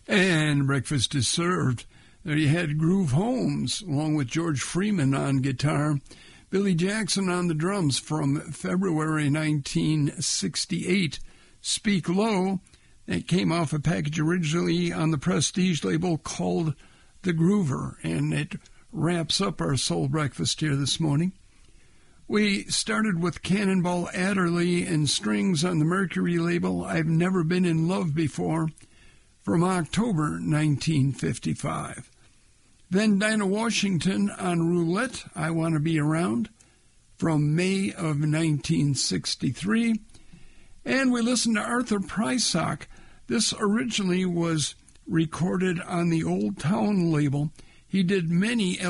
And breakfast is served. There you had Groove Holmes, along with George Freeman on guitar, Billy Jackson on the drums from February 1968. Speak Low, that came off a package originally on the Prestige label called The Groover, and it wraps up our Soul Breakfast here this morning. We started with Cannonball Adderley and Strings on the Mercury label, I've Never Been in Love Before, from October 1955. Then Dinah Washington on Roulette, I Want to Be Around, from May of 1963. And we listened to Arthur Prysock. This originally was recorded on the Old Town label. He did many